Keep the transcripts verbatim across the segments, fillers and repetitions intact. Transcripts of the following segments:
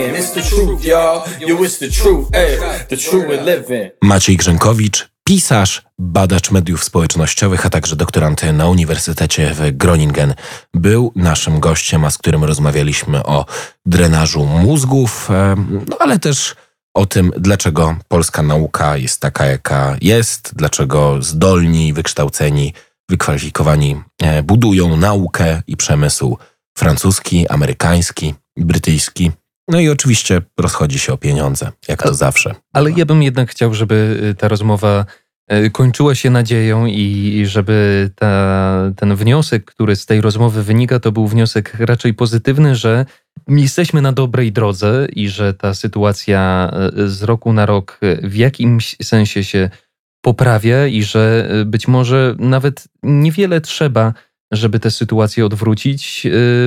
Maciej Grzękowicz, pisarz, badacz mediów społecznościowych, a także doktorant na Uniwersytecie w Groningen, był naszym gościem, a z którym rozmawialiśmy o drenażu mózgów, no ale też o tym, dlaczego polska nauka jest taka, jaka jest, dlaczego zdolni, wykształceni, wykwalifikowani budują naukę i przemysł francuski, amerykański, brytyjski. No i oczywiście rozchodzi się o pieniądze, jak to ale, zawsze. Ale ja bym jednak chciał, żeby ta rozmowa kończyła się nadzieją i żeby ta, ten wniosek, który z tej rozmowy wynika, to był wniosek raczej pozytywny, że jesteśmy na dobrej drodze i że ta sytuacja z roku na rok w jakimś sensie się poprawia i że być może nawet niewiele trzeba, żeby tę sytuację odwrócić,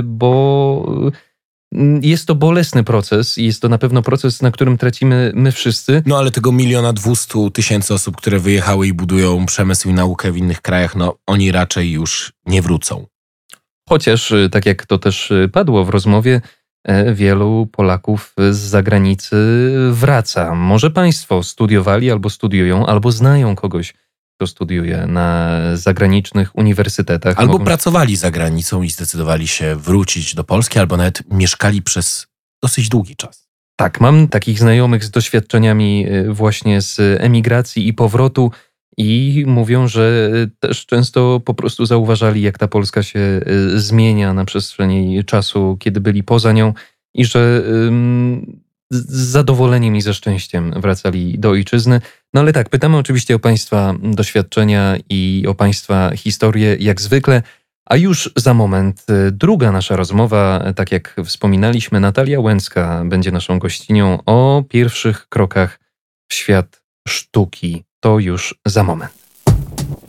bo jest to bolesny proces i jest to na pewno proces, na którym tracimy my wszyscy. No ale tego miliona dwustu tysięcy osób, które wyjechały i budują przemysł i naukę w innych krajach, no oni raczej już nie wrócą. Chociaż, tak jak to też padło w rozmowie, wielu Polaków z zagranicy wraca. Może państwo studiowali albo studiują, albo znają kogoś, kto studiuje na zagranicznych uniwersytetach. Albo Mogą... pracowali za granicą i zdecydowali się wrócić do Polski, albo nawet mieszkali przez dosyć długi czas. Tak, mam takich znajomych z doświadczeniami właśnie z emigracji i powrotu i mówią, że też często po prostu zauważali, jak ta Polska się zmienia na przestrzeni czasu, kiedy byli poza nią i że z zadowoleniem i ze szczęściem wracali do ojczyzny. No ale tak, pytamy oczywiście o państwa doświadczenia i o państwa historię, jak zwykle. A już za moment druga nasza rozmowa, tak jak wspominaliśmy, Natalia Łęcka będzie naszą gościnią o pierwszych krokach w świat sztuki. To już za moment.